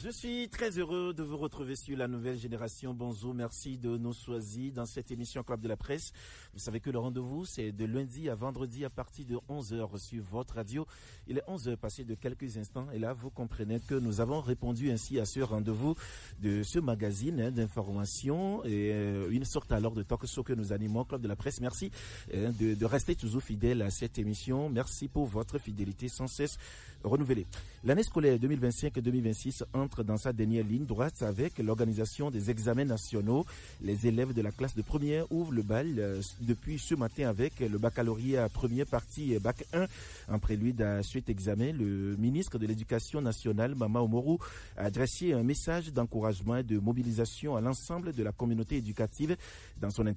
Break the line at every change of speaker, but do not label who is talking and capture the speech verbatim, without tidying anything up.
Je suis très heureux de vous retrouver sur la nouvelle génération. Bonjour, merci de nous choisir dans cette émission Club de la Presse. Vous savez que le rendez-vous, c'est de lundi à vendredi à partir de onze heures sur votre radio. Il est onze heures passées de quelques instants et là, vous comprenez que nous avons répondu ainsi à ce rendez-vous de ce magazine hein, d'information et euh, une sorte alors de talk show que nous animons Club de la Presse. Merci hein, de, de rester toujours fidèle à cette émission. Merci pour votre fidélité sans cesse renouvelée. L'année scolaire deux mille vingt-cinq deux mille vingt-six entre dans sa dernière ligne droite avec l'organisation des examens nationaux. Les élèves de la classe de première ouvrent le bal euh, depuis ce matin avec le baccalauréat première partie bac un. En prélude à cet examen, le ministre de l'Éducation nationale, Mama Umaru, a adressé un message d'encouragement et de mobilisation à l'ensemble de la communauté éducative. Dans son intervention,